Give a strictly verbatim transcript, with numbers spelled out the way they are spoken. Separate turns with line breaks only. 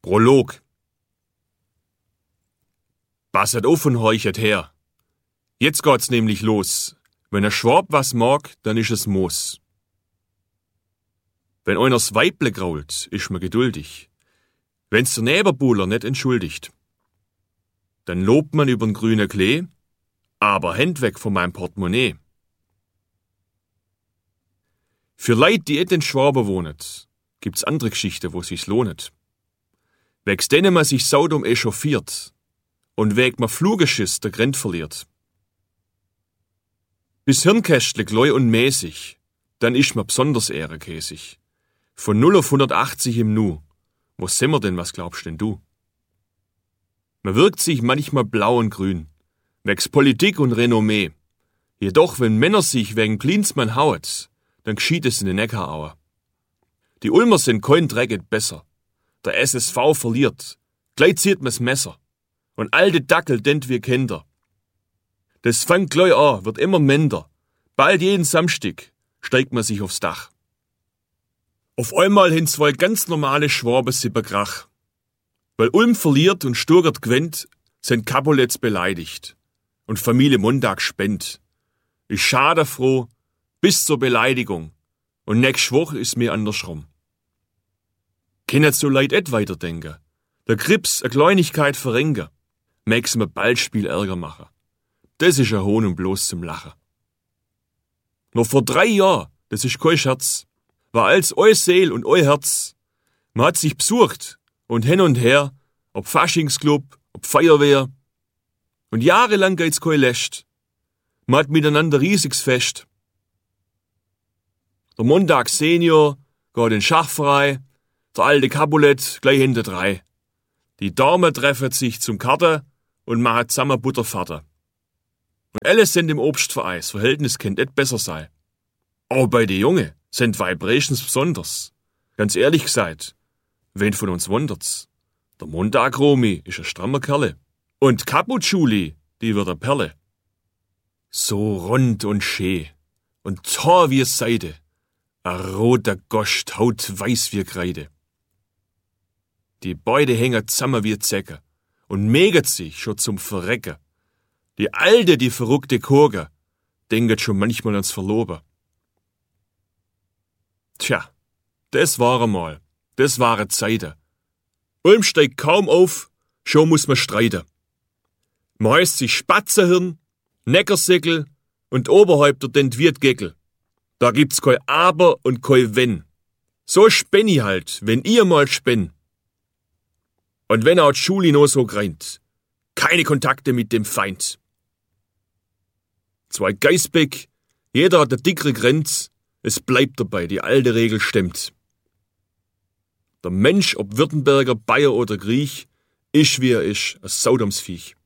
Prolog. Passet auf und horchet her. Jetzt geht's nämlich los. Wenn ein Schwab was mag, dann ist es Moos. Wenn einers Weible grault, ist man geduldig. Wenn's der Nebenbuhler nicht entschuldigt. Dann lobt man übern grünen Klee, aber Händ weg von meinem Portemonnaie. Für Leid, die et in Schwaben wohnet, gibt's andere Geschichten, wo sich's lohnet. Wegs denen man sich saudum echauffiert und weg man Flugeschiss der Grenz verliert. Bis Hirnkästle gläu und mäßig, dann isch man besonders ehrekäsig. Von null auf hundertachtzig im Nu. Wo sind wir denn, was glaubst denn du? Man wirkt sich manchmal blau und grün, wegs Politik und Renommee. Jedoch, wenn Männer sich wegen Klinsmann haut, dann geschieht es in den Neckaraue. Die Ulmer sind kein Drecket besser. Der S S V verliert, gleich zieht man's Messer. Und alte Dackel dent wir Kinder. Das fängt gleich an, wird immer minder. Bald jeden Samstag steigt man sich aufs Dach. Auf einmal hin zwei ganz normale Schwaben sipper Krach. Weil Ulm verliert und Sturgert gewinnt, sind Kapolets beleidigt. Und Familie Montag spennt. Ich schade froh, bis zur Beleidigung. Und nächst Woch ist mir andersrum. Kennet so leid et weiterdenken. Der Krips a Kleinigkeit verrenken. Mägs mir bald Spiel Ärger machen. Das ist a Hohn und bloß zum Lachen. Noch vor drei Jahren, das ist kein Scherz, war als eu Seel und eu Herz. Man hat sich besucht und hin und her, ob Faschingsclub, ob Feuerwehr. Und jahrelang geht's kein Läscht. Man hat miteinander riesiges Fest. Der Montag Senior geht in Schachfrei, der alte Capulet gleich hinter drei. Die Damen treffen sich zum Karten und machen zusammen Butterfahrten. Und alles sind im Obstverein, das Verhältnis könnte et besser sein. Aber bei den Jungen sind Vibrations besonders. Ganz ehrlich gesagt, wen von uns wundert's? Der Montag Romi ist ein strammer Kerle. Und Kaput Schuli, die wird a Perle. So rund und schön und tor wie Seide. A roter Gost, Haut weiß wie Kreide. Die beide hängen zusammen wie Zecke und mäget sich schon zum Verrecken. Die Alte, die verrückte Kurge, denket schon manchmal ans Verloben. Tja, das war einmal, das waren Zeiten. Ulm steigt kaum auf, schon muss man streiten. Man heißt sich Spatzehirn, Neckersickel und Oberhäupter dent Wirtgeckel. Da gibt's kein Aber und kein Wenn. So spenn ich halt, wenn ihr mal spenn. Und wenn auch Schuli no so greint, keine Kontakte mit dem Feind. Zwei Geißbeck, jeder hat eine dickere Grenz, es bleibt dabei, die alte Regel stimmt. Der Mensch, ob Württemberger, Bayer oder Griech, isch wie er isch, a Saudomsviech.